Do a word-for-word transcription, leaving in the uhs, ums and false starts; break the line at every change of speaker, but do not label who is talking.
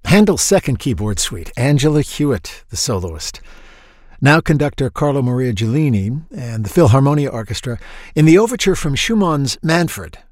Handel's second keyboard suite, Angela Hewitt, the soloist. Now conductor Carlo Maria Giulini and the Philharmonia Orchestra in the overture from Schumann's Manfred,